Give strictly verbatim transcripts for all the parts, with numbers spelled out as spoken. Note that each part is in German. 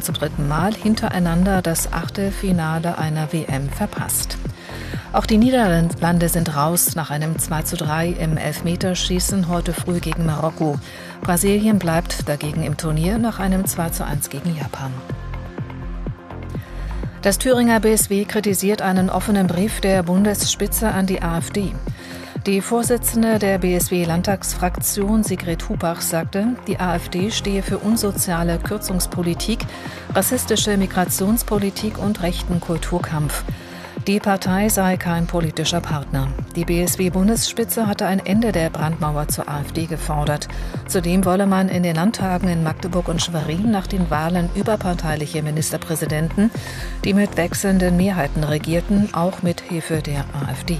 Deutschland zum dritten Mal hintereinander das Achtelfinale einer W M verpasst. Auch die Niederlande sind raus nach einem zwei zu drei im Elfmeterschießen heute früh gegen Marokko. Brasilien bleibt dagegen im Turnier nach einem zwei zu eins gegen Japan. Das Thüringer B S W kritisiert einen offenen Brief der Bundesspitze an die AfD. Die Vorsitzende der B S W-Landtagsfraktion, Sigrid Hupach, sagte, die AfD stehe für unsoziale Kürzungspolitik, rassistische Migrationspolitik und rechten Kulturkampf. Die Partei sei kein politischer Partner. Die B S W-Bundesspitze hatte ein Ende der Brandmauer zur AfD gefordert. Zudem wolle man in den Landtagen in Magdeburg und Schwerin nach den Wahlen überparteiliche Ministerpräsidenten, die mit wechselnden Mehrheiten regierten, auch mit Hilfe der AfD.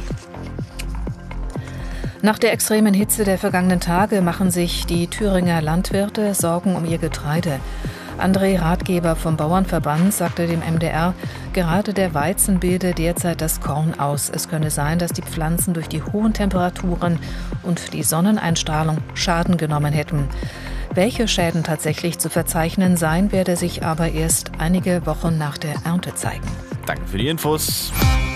Nach der extremen Hitze der vergangenen Tage machen sich die Thüringer Landwirte Sorgen um ihr Getreide. André Ratgeber vom Bauernverband sagte dem M D R, gerade der Weizen bilde derzeit das Korn aus. Es könne sein, dass die Pflanzen durch die hohen Temperaturen und die Sonneneinstrahlung Schaden genommen hätten. Welche Schäden tatsächlich zu verzeichnen seien, werde sich aber erst einige Wochen nach der Ernte zeigen. Danke für die Infos.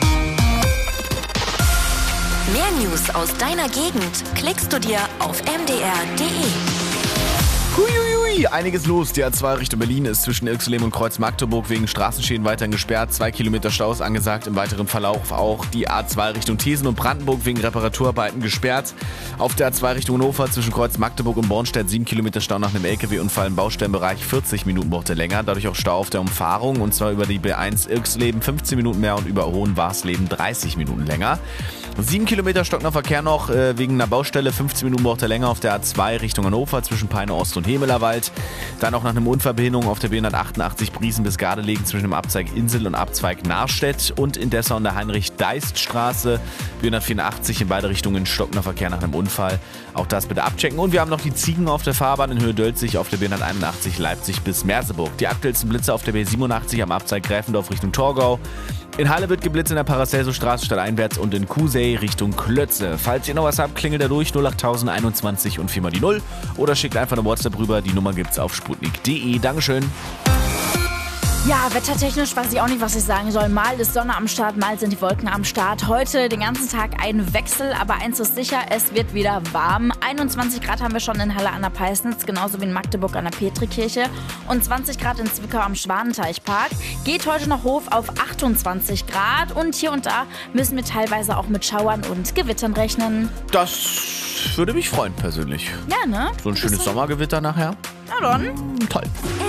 Mehr News aus deiner Gegend klickst du dir auf m d r punkt d e. Huiuiui, einiges los. Die A zwei Richtung Berlin ist zwischen Irxleben und Kreuz Magdeburg wegen Straßenschäden weiterhin gesperrt. Zwei Kilometer Staus angesagt. Im weiteren Verlauf auch die A zwei Richtung Thesen und Brandenburg wegen Reparaturarbeiten gesperrt. Auf der A zwei Richtung Hannover zwischen Kreuz Magdeburg und Bornstedt sieben Kilometer Stau nach einem L K W-Unfall im Baustellenbereich. vierzig Minuten brauchte länger. Dadurch auch Stau auf der Umfahrung und zwar über die B eins Irxleben fünfzehn Minuten mehr und über Hohenwarsleben dreißig Minuten länger. Sieben Kilometer stockender Verkehr noch äh, wegen einer Baustelle, fünfzehn Minuten braucht er länger auf der A zwei Richtung Hannover zwischen Peine Ost und Hemelerwald. Dann auch nach einem Unfallbehinderung auf der B hundertachtundachtzig Briesen bis Gardelegen zwischen dem Abzweig Insel und Abzweig Narstedt und in Dessau an der Heinrich-Deist-Straße B hundertvierundachtzig in beide Richtungen stockender Verkehr nach einem Unfall. Auch das bitte abchecken. Und wir haben noch die Ziegen auf der Fahrbahn in Höhe Dölzig auf der B hunderteinundachtzig Leipzig bis Merseburg. Die aktuellsten Blitze auf der B siebenundachtzig am Abzweig Gräfendorf Richtung Torgau. In Halle wird geblitzt in der Paracelso-Straße stadteinwärts und in Kusey Richtung Klötze. Falls ihr noch was habt, klingelt da durch null acht null null einundzwanzig und viermal die null oder schickt einfach eine WhatsApp rüber. Die Nummer gibt's auf sputnik punkt d e. Dankeschön. Ja, wettertechnisch weiß ich auch nicht, was ich sagen soll. Mal ist Sonne am Start, mal sind die Wolken am Start. Heute den ganzen Tag ein Wechsel, aber eins ist sicher, es wird wieder warm. einundzwanzig Grad haben wir schon in Halle an der Peisnitz, genauso wie in Magdeburg an der Petrikirche. Und zwanzig Grad in Zwickau am Schwanenteichpark. Geht heute noch hoch auf achtundzwanzig Grad und hier und da müssen wir teilweise auch mit Schauern und Gewittern rechnen. Das würde mich freuen persönlich. Ja, ne? So ein schönes Sommergewitter nachher. Na dann. Toll.